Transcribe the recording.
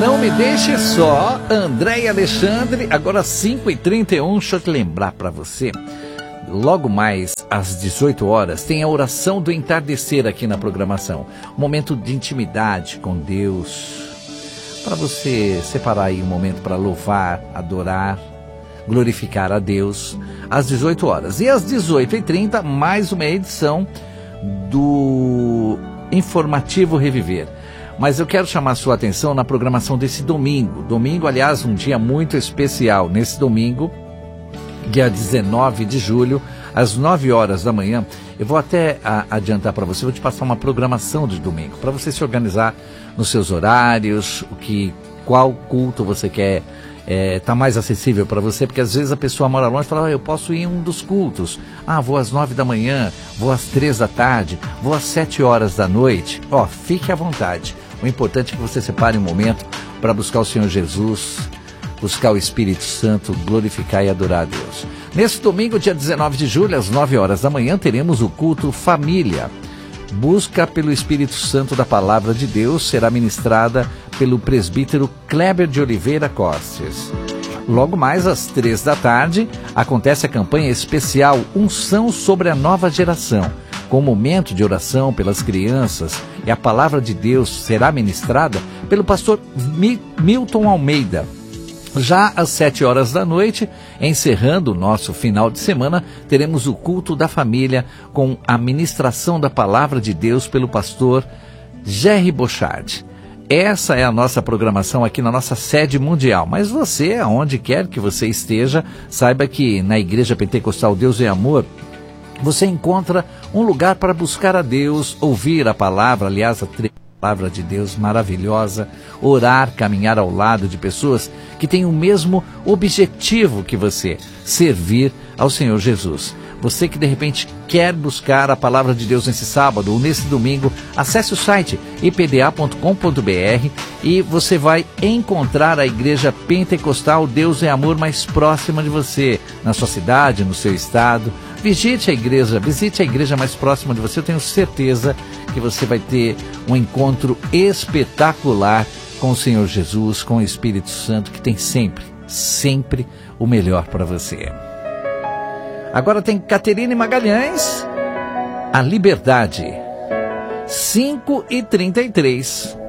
Não Me Deixe Só, André e Alexandre, agora 5h31, deixa eu te lembrar para você, logo mais às 18 horas tem a oração do entardecer aqui na programação, um momento de intimidade com Deus, para você separar aí um momento para louvar, adorar, glorificar a Deus, às 18 horas. E às 18h30, mais uma edição do Informativo Reviver. Mas eu quero chamar a sua atenção na programação desse domingo. Domingo, aliás, um dia muito especial. Nesse domingo, dia 19 de julho, às 9 horas da manhã, eu vou até adiantar para você, vou te passar uma programação de domingo, para você se organizar nos seus horários, qual culto você quer, tá mais acessível para você, porque às vezes a pessoa mora longe e fala, eu posso ir em um dos cultos, vou às 9 da manhã, vou às 3 da tarde, vou às 7 horas da noite, fique à vontade. O importante é que você separe um momento para buscar o Senhor Jesus, buscar o Espírito Santo, glorificar e adorar a Deus. Nesse domingo, dia 19 de julho, às 9 horas da manhã, teremos o culto Família. Busca pelo Espírito Santo da Palavra de Deus será ministrada pelo presbítero Kleber de Oliveira Costes. Logo mais às 3 da tarde, acontece a campanha especial Unção sobre a Nova Geração, com momento de oração pelas crianças, e a Palavra de Deus será ministrada pelo pastor Milton Almeida. Já às 7 horas da noite, encerrando o nosso final de semana, teremos o culto da família com a ministração da Palavra de Deus pelo pastor Jerry Bochard. Essa é a nossa programação aqui na nossa sede mundial, mas você, aonde quer que você esteja, saiba que na Igreja Pentecostal Deus é Amor, você encontra um lugar para buscar a Deus, ouvir a palavra, aliás, a palavra de Deus maravilhosa, orar, caminhar ao lado de pessoas que têm o mesmo objetivo que você, servir ao Senhor Jesus. Você que de repente quer buscar a palavra de Deus nesse sábado ou nesse domingo, acesse o site ipda.com.br e você vai encontrar a Igreja Pentecostal Deus é Amor mais próxima de você, na sua cidade, no seu estado. Visite a igreja mais próxima de você. Eu tenho certeza que você vai ter um encontro espetacular com o Senhor Jesus, com o Espírito Santo, que tem sempre o melhor para você. Agora tem Caterine Magalhães, A Liberdade, 5h33.